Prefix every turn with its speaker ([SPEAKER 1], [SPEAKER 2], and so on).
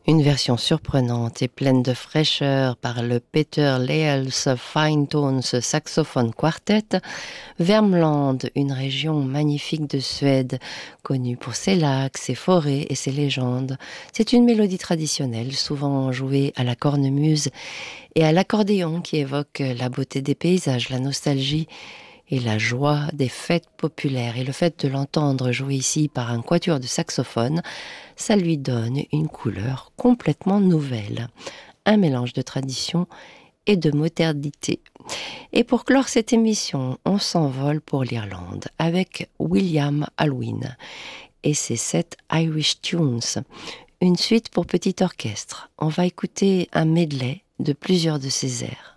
[SPEAKER 1] Une version surprenante et pleine de fraîcheur par le Peter Leels Fine Tones Saxophone Quartet, Värmland, une région magnifique de Suède, connue pour ses lacs, ses forêts et ses légendes. C'est une mélodie traditionnelle, souvent jouée à la cornemuse et à l'accordéon qui évoque la beauté des paysages, la nostalgie et la joie des fêtes populaires. Et le fait de l'entendre jouer ici par un quatuor de saxophone, ça lui donne une couleur complètement nouvelle. Un mélange de tradition et de modernité. Et pour clore cette émission, on s'envole pour l'Irlande avec William Alwyn et ses 7 Irish Tunes, une suite pour petit orchestre. On va écouter un medley de plusieurs de ses airs.